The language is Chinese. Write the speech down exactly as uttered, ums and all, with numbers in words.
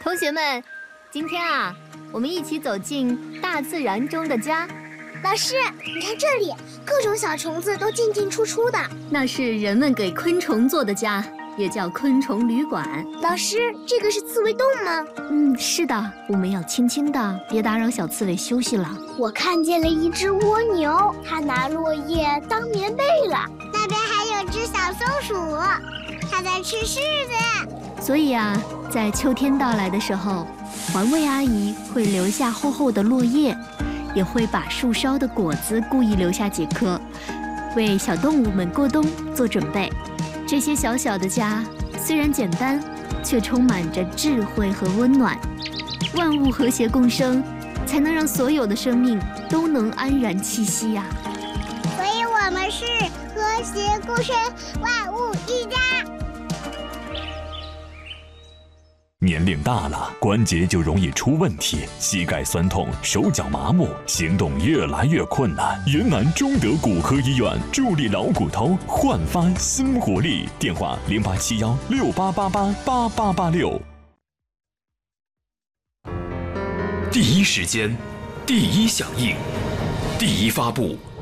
同学们，今天啊，我们一起走进大自然中的家。 老师，你看这里，各种小虫子都进进出出的。 那是人们给昆虫做的家，也叫昆虫旅馆。 老师，这个是刺猬洞吗？ 嗯，是的，我们要轻轻的，别打扰小刺猬休息了。 我看见了一只蜗牛，它拿落叶当棉被了。 那边还有只小松鼠，它在吃柿子。 所以啊，在秋天到来的时候，环卫阿姨会留下厚厚的落叶，也会把树梢的果子故意留下几颗，为小动物们过冬做准备。这些小小的家虽然简单，却充满着智慧和温暖。万物和谐共生，才能让所有的生命都能安然栖息呀、 啊。所以我们是和谐共生，万物一家。 年龄大了，关节就容易出问题，膝盖酸痛，手脚麻木，行动越来越困难。云南中德骨科医院助力老骨头，焕发新活力。电话零八七幺六八八八八八八六。 第一时间，第一响应，第一发布，